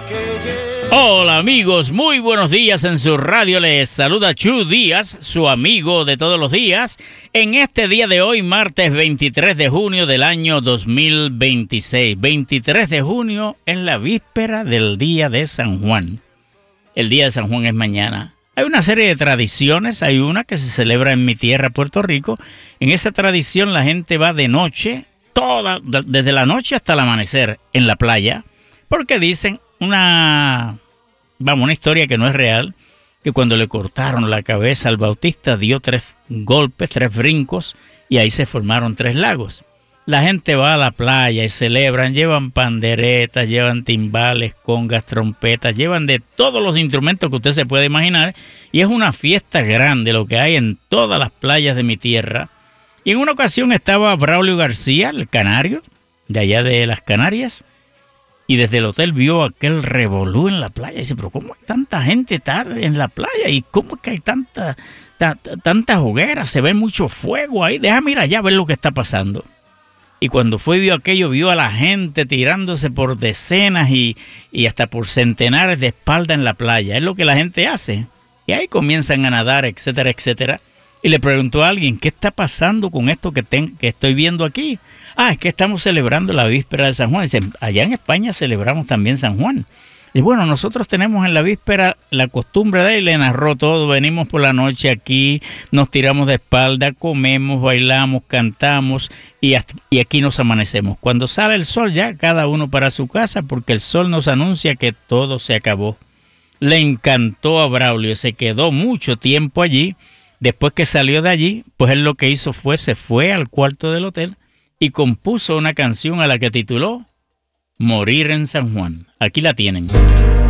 Hola amigos, muy buenos días en su radio. Les saluda Chu Díaz, su amigo de todos los días, en este día de hoy, martes 23 de junio del año 2026. 23 de junio es la víspera del día de San Juan. El día de San Juan es mañana. Hay una serie de tradiciones, hay una que se celebra en mi tierra, Puerto Rico. En esa tradición la gente va de noche, desde la noche hasta el amanecer, en la playa, porque dicen una historia que no es real, que cuando le cortaron la cabeza al Bautista dio 3 golpes, 3 brincos, y ahí se formaron 3 lagos. La gente va a la playa y celebran, llevan panderetas, llevan timbales, congas, trompetas, llevan de todos los instrumentos que usted se puede imaginar, y es una fiesta grande lo que hay en todas las playas de mi tierra. Y en una ocasión estaba Braulio García, el canario, de allá de las Canarias, y desde el hotel vio aquel revolú en la playa. Y dice, pero ¿cómo hay tanta gente está en la playa? ¿Y cómo es que hay tantas hogueras? Se ve mucho fuego ahí. Déjame ir allá a ver lo que está pasando. Y cuando fue y vio aquello, vio a la gente tirándose por decenas y hasta por centenares de espalda en la playa. Es lo que la gente hace. Y ahí comienzan a nadar, etcétera, etcétera. Y le preguntó a alguien, ¿qué está pasando con esto que estoy viendo aquí? Ah, es que estamos celebrando la víspera de San Juan. Dice, allá en España celebramos también San Juan. Y bueno, nosotros tenemos en la víspera la costumbre de, y le narró todo, venimos por la noche aquí, nos tiramos de espalda, comemos, bailamos, cantamos y aquí nos amanecemos. Cuando sale el sol ya, cada uno para su casa, porque el sol nos anuncia que todo se acabó. Le encantó a Braulio, se quedó mucho tiempo allí. Después que salió de allí, pues él lo que hizo se fue al cuarto del hotel y compuso una canción a la que tituló Morir en San Juan. Aquí la tienen.